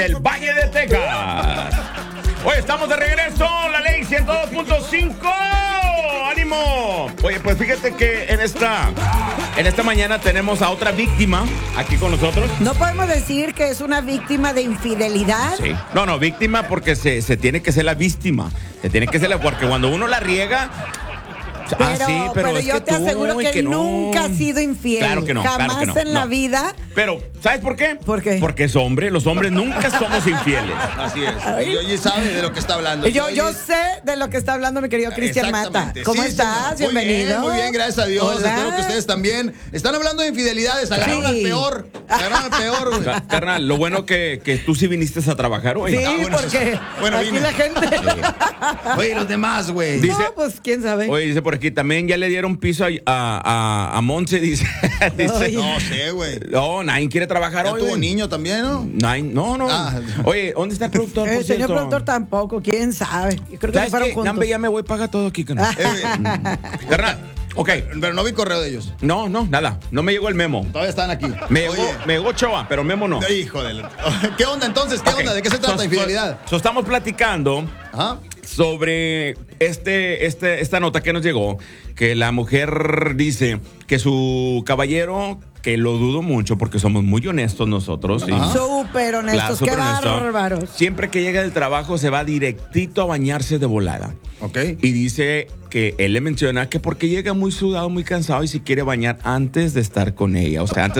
El Valle de Texas. Hoy estamos de regreso, la ley 102.5. ¡Ánimo! Oye, pues fíjate que en esta mañana tenemos a otra víctima aquí con nosotros. No podemos decir que es una víctima de infidelidad. Sí. No, víctima porque se tiene que ser la víctima. Se tiene que ser porque cuando uno la riega. Pero yo te aseguro que él nunca ha sido infiel. Claro que no. Jamás en la vida. Pero, ¿sabes por qué? ¿Por qué? Porque es hombre. Los hombres nunca somos infieles. Así es. Y oye, sabe de lo que está hablando. Yo sé de lo que está hablando mi querido Cristian Mata. ¿Cómo estás? Señor. Bienvenido. Muy bien, gracias a Dios. Hola. Espero que ustedes también. Están hablando de infidelidades. Agarraron al peor. Agarraron al peor, güey. Carnal, lo bueno que tú sí viniste a trabajar hoy. Sí, porque aquí vine. la gente. Oye, los demás, güey. Dice- No, pues quién sabe. Oye, dice por aquí, también ya le dieron piso a Monse, dice. Oye. No sé, güey. No, nadie quiere trabajar Ya hoy. tuvo güey. niño también, ¿no? No. Ah. Oye, ¿dónde está el productor? El por señor cierto? productor tampoco, quién sabe. Yo creo que se ¿Sabes fueron qué? juntos. Nambe, ya me voy, paga todo aquí. Carnal. Carnal, ok. Pero no vi correo de ellos. No, nada. No me llegó el memo. Todavía están aquí. Me Oye. llegó Choa, pero memo no. Hijo de la... ¿Qué onda entonces? ¿Qué Ok. onda? ¿De qué se trata? ¿Infidelidad? Estamos platicando Ajá. sobre esta nota que nos llegó, que la mujer dice que su caballero, que lo dudo mucho porque somos muy honestos nosotros. ¿sí? Súper honestos, qué súper honesto. bárbaros. Siempre que llega del trabajo se va directito a bañarse de volada. Ok. Y dice que él le menciona que porque llega muy sudado, muy cansado y se quiere bañar antes de estar con ella. O sea, antes